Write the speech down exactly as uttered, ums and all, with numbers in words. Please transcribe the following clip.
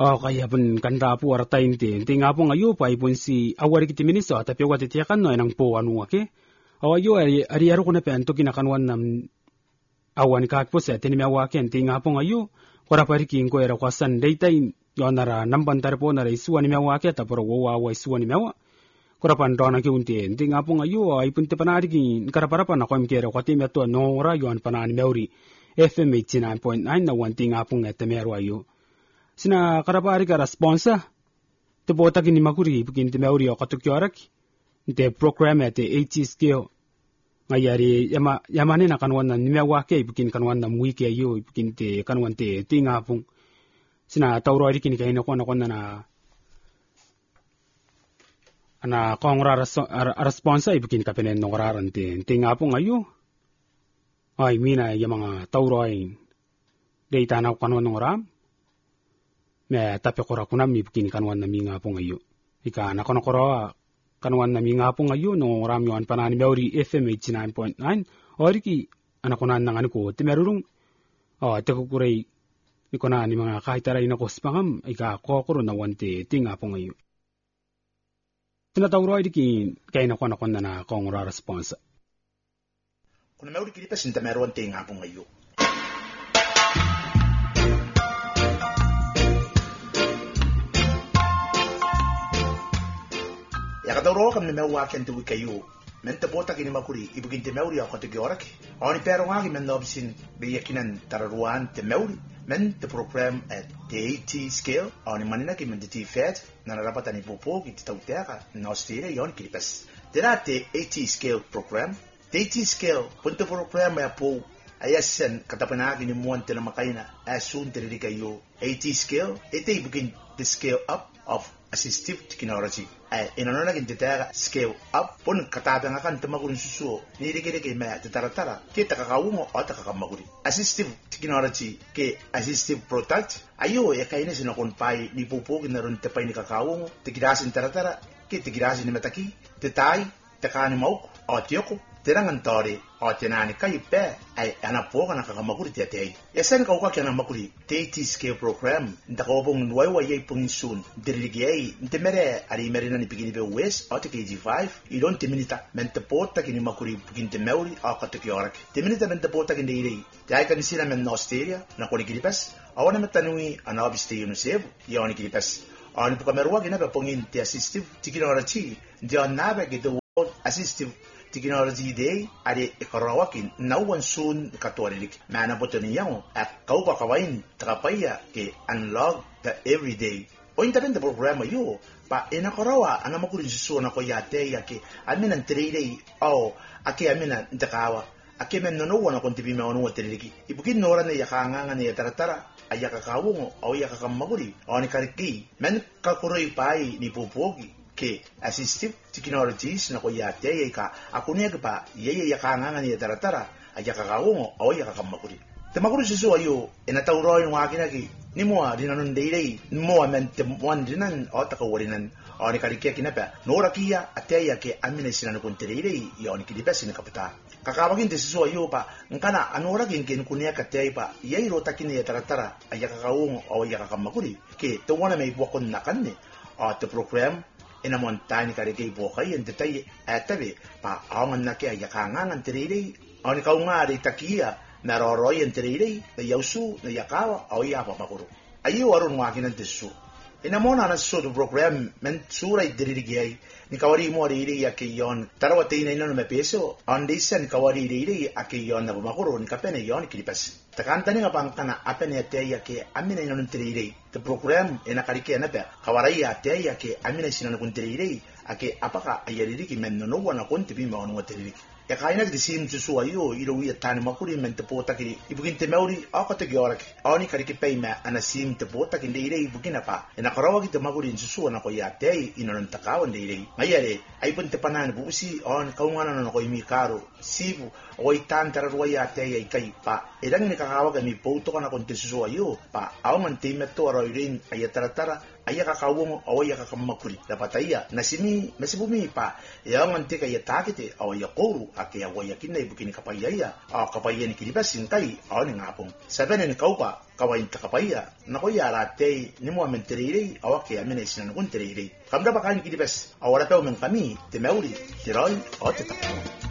Oh, kaya pun kanda po aratain ti. Ti nga po ngayon pa ipon si awari kiti ministro at apyo wati tiyakan no enang po anu ake. Awa yo ari ari aro ko na pento kinakanwan nam awan ka po sa tinimya waken ti nga po ngayon. Kora pari king ko era kwasan daytay yo nara nambantar po nara isuan ni myawa ke taporo wawa isuan ni myawa. Kora pandona ki unti ti nga po ngayon ay pun te panari ki karapara pa na ko mkera kwati meto no ora yo an panani meuri F M eighty-nine point nine na wanti nga po ngete mero ayo. Sina karapari ka responsa te bota kini makuri bikin te meuri o katukyorak te program te eighty skill ngayari yama yamane na kanwan na nimewa ke bikin kanwan na wiki ayo bikin te kanwan te tinga pung sina tauro ari kini kaina ko na ko na ana kongra responsa bikin kapenen noraran te tinga pung ayo ay mina yamanga tauro ay data na kanwan noram me tapi kora kuna mi bikin kanwan na minga po ngayo. Ika na kono kora kanwan na minga po ngayo no ram yon panani meuri F M eighty-nine point nine ori ki ana kona nang ani ko timerurung o te ko kurai ni kona ni mga kahitaray na ko spangam ika ko koro na wante tinga po ngayo. Tinatawro ay ki kay na kona kona na kong ra response. Kuna meuri ki pa sinta meron tinga po ngayo. Yakadoro kam ni mewa ken tu kayu men te bota kini makuri ibugin te meuri ako te georaki oni pero ngagi men nobsin be yakinan tararuan te meuri men te program at the eighty scale oni manina ki men te fet na rapata ni popo ki te tauteka no stire yon kilipas tera te eighty scale program the eighty scale punto program ya po ayasen katapanagi ni muante na makaina asun te rikayo eighty scale ite ibugin the scale up of assistive technology ay inanona kin tetaga scale up pun katabe nga kan tamagurin susuo ni rike ke ma tetaratara ke takakawumo o takakamaguri assistive technology ke assistive product ayo ya kaine sino kon pai ni pupo ginaron te pai ni kakawumo tikirasin taratara ke tikirasin ni mataki tetai takani mau o tioko terangan tori o tenani kai pe ay anapo kana kakamaguri te tei yesen ka ukaki na makuri eighty scale program ndakobong wai wai pung sun dirigei ntemere ari merina ni pigini be west o te K G five i don te minita mente porta kini makuri pugin te meuri o ka te kiorak te minita mente porta kini dei dai kan sila men Australia na ko ligilipas awana metanui ana obiste yunusev yoni gilipas ani pukamerwa gina be pungin te assistive technology ndio nabe ge the world assistive technology day ari ekarawakin nawan soon katolik mana botoni yango at kaupa kawain takapaya ke unlock the everyday o internet program yo pa enakarawa ana makurin suso na ko yate yake amina trade au ake amina ndakawa ake men no wana kontibi me onu teliki ibukin nora ne yakanga ne taratara ayaka kawungo au yakaka maguri oni kariki men kakuroi pai ni popogi ke assistive technologies na ko yate yaka akunya pa yeye yakanga ni taratara ayaka kawungo au yakaka maguri te maguri suso ayo enatauro yung akina ki ni mo dinanon dei mo men te wan dinan o takawarinan oni karikia kinapa nora kia ateya ke amine sinano konterei yoni kidipa sin kapita kakawagin te suso ayo pa ngkana anora ginkin kunia katei pa yei rota kini taratara ayaka kawungo au yakaka maguri ke to wana me bokon nakanne o te program ina montani karike bokai ente tai atabe pa awan na ke ayaka ngan terei oni kaunga ri takia na roroi enterei na yausu na yakawa au ya pa makuru ayi warun wakina tesu ina mona na so program men sura idirigi ni kawari mo ri ya ke yon tarawate ina ina me peso on disen kawari ri ya ke yon na makuru ni kapene yon kilipas takanta ni ngapang kana apene te ya ke amina ina enterei the program ina karike na pe kawari ya te ya ke amina sina na enterei ake apaka ayari ki men no wana konti bi ma ono teriri ya kaina di sim su ayo iro wi tani makuri men te pota ki ibugin te meuri akate gyorak ani kariki peima ana sim te pota ki ndire ibugin apa ena karawa ki te makuri su na ko ya te inonon takawa ndire mayare ai pun te panan busi on kaungana no ko imi karo sibu o itan tarwa ya te ai kai pa erang ni kakawa ga mi poto kana konte su ayo pa awan te meto ro irin ayataratara ayaka kawungo o ayaka kamakuri dapataya nasimi masibumi pa yang anteka ya takite o yakoru ake ya waya kinai bukini kapaya ya a kapaya ni kilibasin kai o ni ngapong sabene ni kaupa kawain takapaya na ko yara te ni mo menteriri awake amene sinan kun teriri kamda bakani kidi bes awara pe men kami te meuri tiroi o te tapu